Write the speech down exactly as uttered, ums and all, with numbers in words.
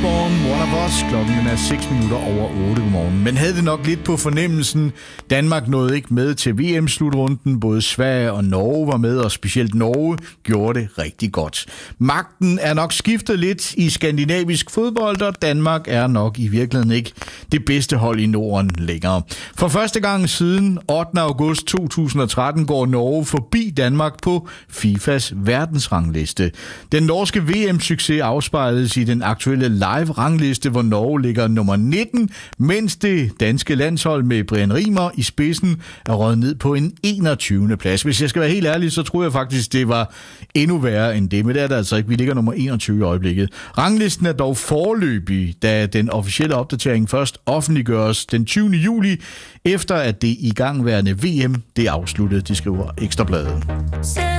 Osbourne, One of Us. Klokken er seks minutter over otte morgen. Men havde det nok lidt på fornemmelsen. Danmark nåede ikke med til V M-slutrunden. Både Sverige og Norge var med, og specielt Norge gjorde det rigtig godt. Magten er nok skiftet lidt i skandinavisk fodbold, og Danmark er nok i virkeligheden ikke det bedste hold i Norden længere. For første gang siden ottende august to tusind og tretten går Norge forbi Danmark på FIFAs verdensrangliste. Den norske V M-succes afspejles i den aktuelle live-rangliste, hvor Norge ligger nummer nitten, mens det danske landshold med Brian Rimer i spidsen er røget ned på en enogtyvende plads. Hvis jeg skal være helt ærlig, så tror jeg faktisk, det var endnu værre end det, men det er det altså ikke. Vi ligger nummer enogtyve i øjeblikket. Ranglisten er dog foreløbig, da den officielle opdatering først offentliggøres den tyvende juli, efter at det igangværende V M det er afsluttet, de skriver Ekstra Bladet.